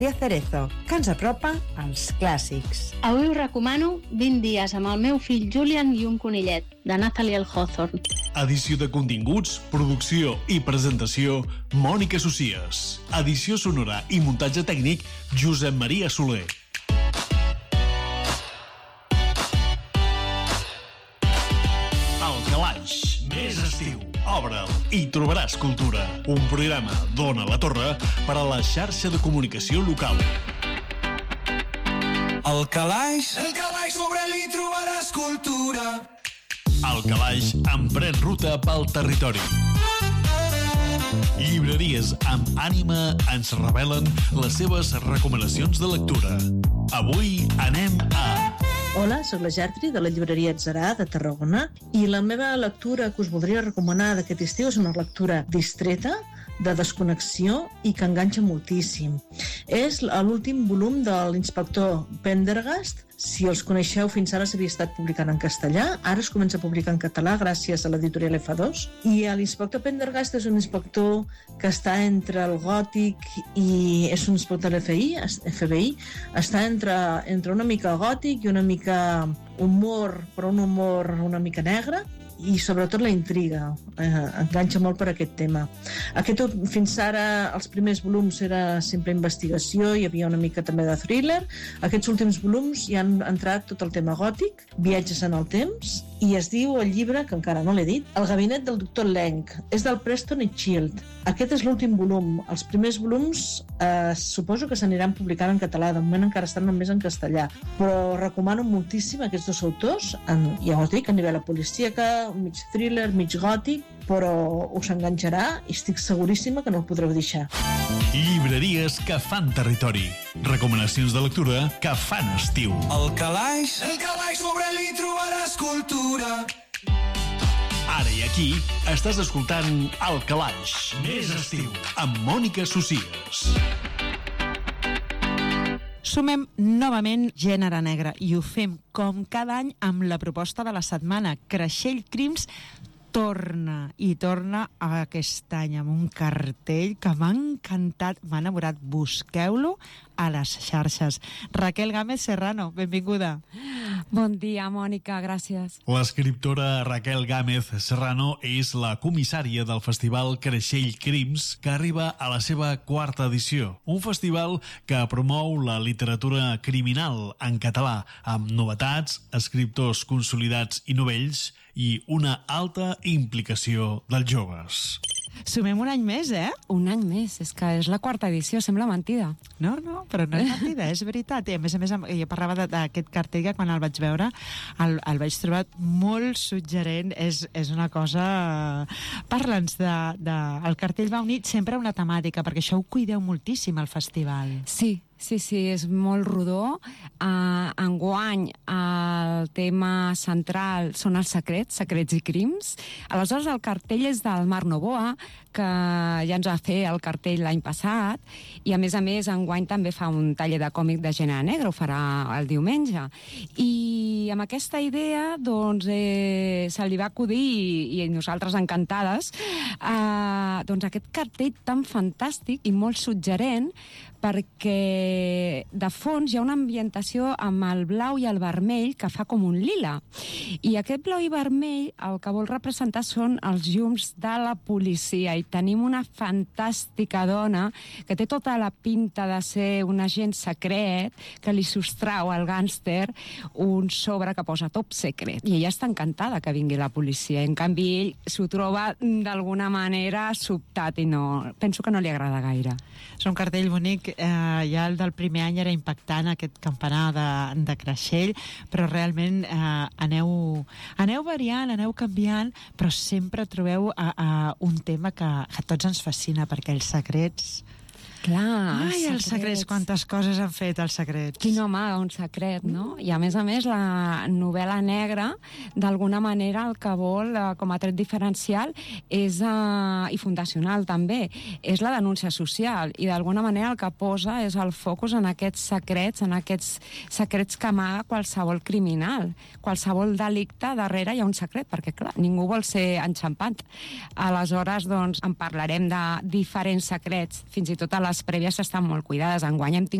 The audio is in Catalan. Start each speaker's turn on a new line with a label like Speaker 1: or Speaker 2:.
Speaker 1: i Cerezo, que ens apropa als clàssics.
Speaker 2: Avui us recomano 20 dies amb el meu fill Julian i un conillet, de Nathaniel Hawthorne.
Speaker 3: Edició de continguts, producció i presentació, Mònica Socies. Edició sonora i muntatge tècnic, Josep Maria Soler. El Calaix, més estiu. Obre'l i trobaràs cultura. Un programa d'Ona la Torre per a la xarxa de comunicació local.
Speaker 4: El Calaix obre-l i trobaràs cultura.
Speaker 3: El Calaix emprèn ruta pel territori. Llibreries amb ànima ens revelen les seves recomanacions de lectura. Avui anem a...
Speaker 5: Hola, sóc la Gertri de la llibreria Atzarà de Tarragona i la meva lectura que us voldria recomanar d'aquest estiu és una lectura distreta, de desconnexió i que enganxa moltíssim. És l'últim volum de l'inspector Pendergast. Si els coneixeu, fins ara s'havia estat publicant en castellà, ara es comença a publicar en català gràcies a l'editorial F2. I l'inspector Pendergast és un inspector que està entre el gòtic i és un inspector de FBI, està entre una mica gòtic i una mica humor, però un humor una mica negre, i sobretot la intriga, enganxa molt per aquest tema. Fins ara els primers volums era sempre investigació, hi havia una mica també de thriller. Aquests últims volums hi han entrat tot el tema gòtic, viatges en el temps, i es diu el llibre, que encara no l'he dit, El gabinet del doctor Lenk. És del Preston i Child. Aquest és l'últim volum. Els primers volums suposo que s'aniran publicant en català, de moment encara estan només en castellà, però recomano moltíssim aquests dos autors, ja us dic, a nivell policíaca, mig thriller, mig gòtic, però us enganxarà i estic seguríssima que no el podreu deixar.
Speaker 3: Llibreries que fan territori. Recomanacions de lectura que fan estiu.
Speaker 4: El Calaix obre-l i trobaràs cultura.
Speaker 3: Ara i aquí estàs escoltant El Calaix, més estiu, amb Mònica Socies.
Speaker 6: Sumem novament gènere negre i ho fem com cada any amb la proposta de la setmana. Creixell Crims torna aquest any amb un cartell que m'ha encantat, m'ha enamorat. Busqueu-lo a les xarxes. Raquel Gámez Serrano, benvinguda.
Speaker 7: Bon dia, Mònica, gràcies.
Speaker 3: L'escriptora Raquel Gámez Serrano és la comissària del festival Creixell Crims, que arriba a la seva 4ª edició. Un festival que promou la literatura criminal en català, amb novetats, escriptors consolidats i novells i una alta implicació dels joves.
Speaker 6: Sumem un any més, eh?
Speaker 7: Un any més, és que és la 4ª edició, sembla mentida.
Speaker 6: No, però no és mentida, és veritat. I a més, jo parlava d'aquest cartell que quan el vaig veure el vaig trobar molt suggerent. És una cosa... Parla'ns el cartell va unit sempre a una temàtica, perquè això ho cuideu moltíssim al festival.
Speaker 7: Sí, és molt rodó. Enguany el tema central són els secrets i crims. Aleshores el cartell és del Marc Novoa, que ja ens va fer el cartell l'any passat, i a més enguany també fa un taller de còmic de gènere negre, ho farà el diumenge. I amb aquesta idea doncs se li va acudir, i nosaltres encantades, doncs aquest cartell tan fantàstic i molt suggerent, perquè de fons hi ha una ambientació amb el blau i el vermell que fa com un lila. I aquest blau i vermell el que vol representar són els llums de la policia, i tenim una fantàstica dona que té tota la pinta de ser un agent secret que li sostrau al gàngster un sobre que posa top secret. I ella està encantada que vingui la policia. En canvi, ell s'ho troba d'alguna manera sobtat i penso que no li agrada gaire.
Speaker 6: És un cartell bonic. Ja el del primer any era impactant, aquest campanar de Creixell, però realment aneu variant, aneu canviant, però sempre trobeu un tema que a tots ens fascina, perquè els secrets...
Speaker 7: Clar,
Speaker 6: els secrets, quantes coses han fet els secrets.
Speaker 7: Qui no amaga un secret, no? I a més, la novel·la negra, d'alguna manera, el que vol, com a tret diferencial, és, i fundacional també, és la denúncia social, i d'alguna manera el que posa és el focus en aquests secrets que amaga qualsevol criminal. Qualsevol delicte, darrere hi ha un secret, perquè, clar, ningú vol ser enxampat. Aleshores, doncs, en parlarem de diferents secrets, fins i tot a les prèvies estan molt cuidades. Enguany hem tingut